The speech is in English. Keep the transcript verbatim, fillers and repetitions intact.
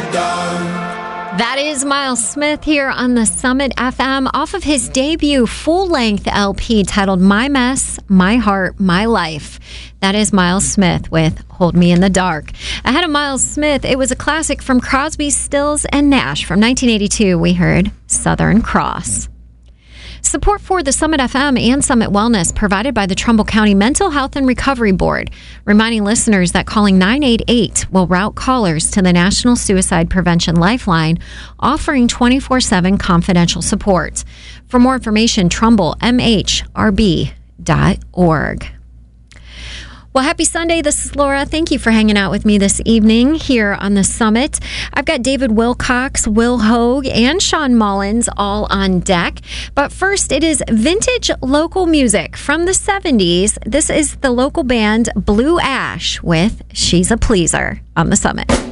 That is Miles Smith here on the Summit F M off of his debut full-length L P titled My Mess, My Heart, My Life. That is Miles Smith with Hold Me in the Dark. Ahead of Miles Smith, it was a classic from Crosby, Stills, and Nash. From nineteen eighty-two, we heard Southern Cross. Support for the Summit F M and Summit Wellness provided by the Trumbull County Mental Health and Recovery Board, reminding listeners that calling nine eight eight will route callers to the National Suicide Prevention Lifeline, offering twenty-four seven confidential support. For more information, trumbull m h r b dot org. Well, happy Sunday. This is Laura. Thank you for hanging out with me this evening here on the Summit. I've got David Wilcox, Will Hogue, and Sean Mullins all on deck. But first, it is vintage local music from the seventies. This is the local band Blue Ash with She's a Pleaser on the Summit.